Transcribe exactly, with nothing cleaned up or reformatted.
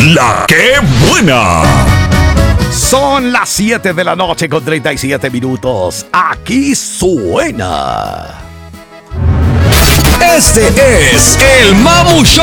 La que buena. Son las siete de la noche con treinta y siete minutos. Aquí suena. Este es el Mamu Show.